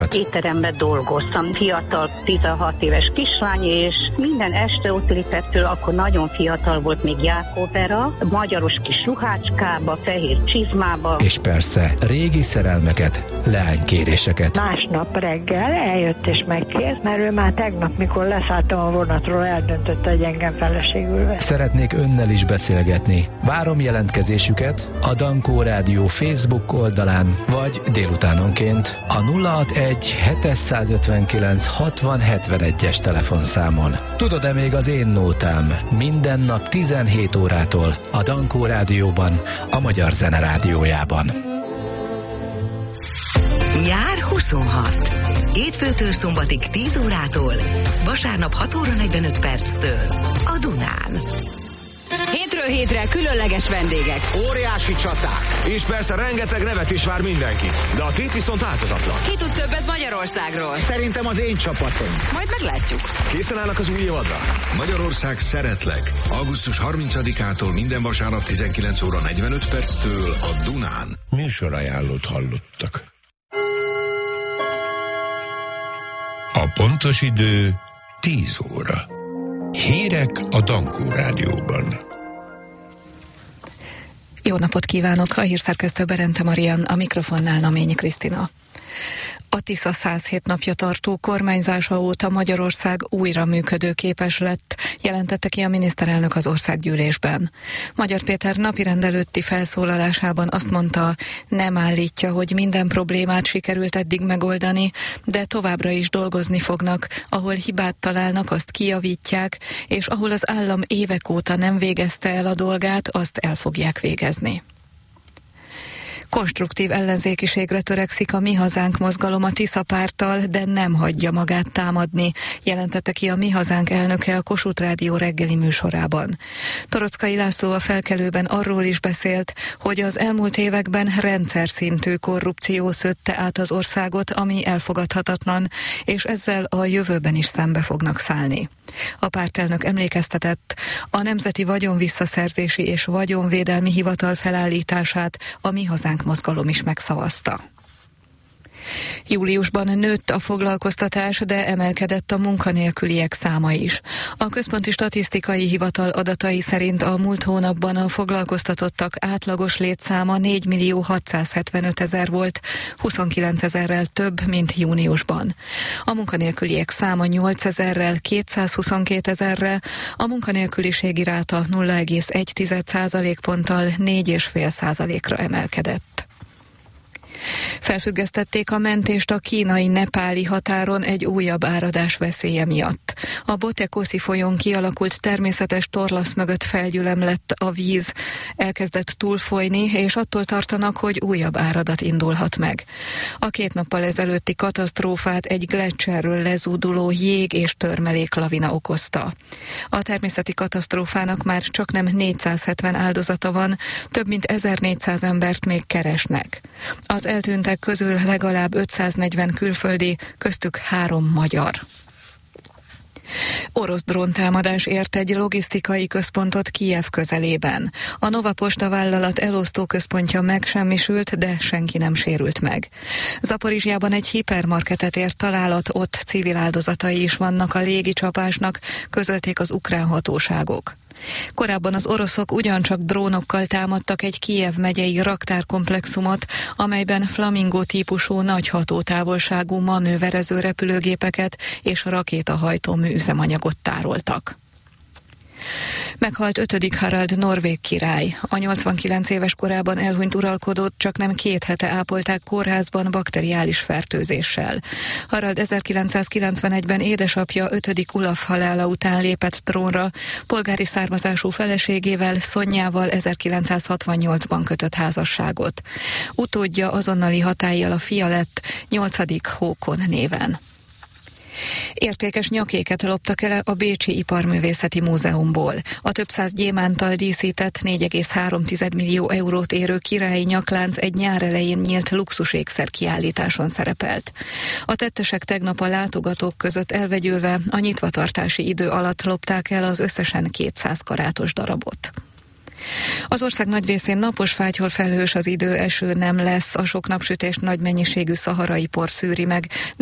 Étteremben dolgoztam, fiatal, 16 éves kislány, és minden este ott lépett, akkor nagyon fiatal volt még Jákóbera, magyaros kis ruhácskába, fehér csizmába. És persze régi szerelmeket, leánykéréseket. Másnap reggel eljött és megkért, mert ő már tegnap, mikor leszálltam a vonatról, eldöntötte, hogy engem feleségül vesz. Szeretnék önnel is beszélgetni. Várom jelentkezésüket a Dankó Rádió Facebook oldalán, vagy délutánonként a 061-759-6071-es telefonszámon. Tudod-e még az én nótám? Minden nap 17 órától a Dankó Rádióban, a Magyar Zene Rádiójában. Nyár 26. Hétfőtől szombatig 10 órától, vasárnap 6 óra 45 perctől a Dunán. Hétről hétre különleges vendégek. Óriási csaták. És persze rengeteg nevet is vár mindenkit. De a tét viszont változatlan. Ki tud többet Magyarországról? Szerintem az én csapatom. Majd meglátjuk. Készen állnak az új évadra? Magyarország szeretlek. Augusztus 30-ától minden vasárnap 19 óra 45 perctől a Dunán. Műsorajánlót hallottak. A pontos idő 10 óra. Hírek a Dankó Rádióban. Jó napot kívánok! A hírszerkesztő Berente Marian, a mikrofonnál Naményi Krisztina. A Tisza 107 napja tartó kormányzása óta Magyarország újra működőképes lett, jelentette ki a miniszterelnök az országgyűlésben. Magyar Péter napirend előtti felszólalásában azt mondta, nem állítja, hogy minden problémát sikerült eddig megoldani, de továbbra is dolgozni fognak, ahol hibát találnak, azt kijavítják, és ahol az állam évek óta nem végezte el a dolgát, azt el fogják végezni. Konstruktív ellenzékiségre törekszik a Mi Hazánk mozgalom a Tisza párttal, de nem hagyja magát támadni, jelentette ki a Mi Hazánk elnöke a Kossuth Rádió reggeli műsorában. Toroczkai László a Felkelőben arról is beszélt, hogy az elmúlt években rendszer szintű korrupció szőtte át az országot, ami elfogadhatatlan, és ezzel a jövőben is szembe fognak szállni. A pártelnök emlékeztetett, a Nemzeti Vagyonvisszaszerzési és Vagyonvédelmi Hivatal felállítását a Mi Hazánk mozgalom is megszavazta. Júliusban nőtt a foglalkoztatás, de emelkedett a munkanélküliek száma is. A Központi Statisztikai Hivatal adatai szerint a múlt hónapban a foglalkoztatottak átlagos létszáma 4.675.000 volt, 29.000-rel több, mint júniusban. A munkanélküliek száma 8.000-rel, 222.000-rel, a munkanélküliségi ráta 0,1 ponttal 4,5%-ra emelkedett. Felfüggesztették a mentést a kínai-nepáli határon egy újabb áradás veszélye miatt. A Botekoszi folyón kialakult természetes torlasz mögött felgyülem lett a víz, elkezdett túlfolyni, és attól tartanak, hogy újabb áradat indulhat meg. A 2 nappal ezelőtti katasztrófát egy gleccserről lezúduló jég és törmelék lavina okozta. A természeti katasztrófának már csaknem 470 áldozata van, több mint 1400 embert még keresnek. Az eltűntek közül legalább 540 külföldi, köztük 3 magyar. Orosz dróntámadás ért egy logisztikai központot Kijev közelében. A Nova Posta vállalat elosztó központja megsemmisült, de senki nem sérült meg. Zaporizsjában egy hipermarketet ért találat, ott civil áldozatai is vannak a légicsapásnak, közölték az ukrán hatóságok. Korábban az oroszok ugyancsak drónokkal támadtak egy Kijev megyei raktárkomplexumot, amelyben Flamingo típusú nagy hatótávolságú manőverező repülőgépeket és rakétahajtómű üzemanyagot tároltak. Meghalt 5. Harald norvég király. A 89 éves korában elhunyt uralkodót csaknem 2 hete ápolták kórházban bakteriális fertőzéssel. Harald 1991-ben édesapja 5. Olaf halála után lépett trónra, polgári származású feleségével, Szonyával 1968-ban kötött házasságot. Utódja azonnali hatállyal a fia lett, 8. Håkon néven. Értékes nyakéket loptak el a Bécsi Iparművészeti Múzeumból. A több száz gyémánttal díszített 4,3 millió eurót érő királyi nyaklánc egy nyár elején nyílt luxusékszer kiállításon szerepelt. A tettesek tegnap a látogatók között elvegyülve a nyitvatartási idő alatt lopták el az összesen 200 karátos darabot. Az ország nagy részén napos, fátyol, felhős az idő, eső nem lesz, a sok napsütés nagy mennyiségű szaharai por szűri meg.